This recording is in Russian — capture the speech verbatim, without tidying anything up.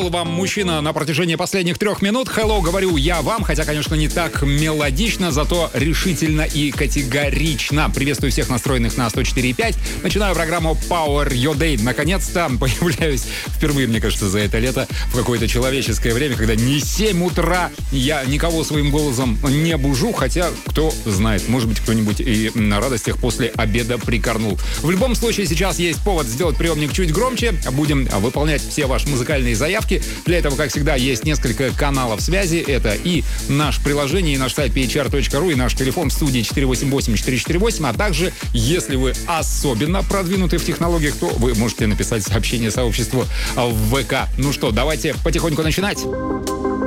говорил вам мужчина на протяжении последних трех минут. Hello, говорю я вам, хотя, конечно, не так мелодично, зато решительно и категорично. Приветствую всех настроенных на сто четыре и пять. Начинаю программу Power Your Day. Наконец-то появляюсь впервые, мне кажется, за это лето в какое-то человеческое время, когда не семь утра я никого своим голосом не бужу, хотя, кто знает, может быть, кто-нибудь и на радостях после обеда прикорнул. В любом случае, сейчас есть повод сделать приемник чуть громче. Будем выполнять все ваши музыкальные заявки. Для этого, как всегда, есть несколько каналов связи. Это и наше приложение, и наш сайт пи эйч ар точка ру, и наш телефон в студии четыре восемь восемь четыре четыре восемь. А также, если вы особенно продвинуты в технологиях, то вы можете написать сообщение сообществу в ВК. Ну что, давайте потихоньку начинать.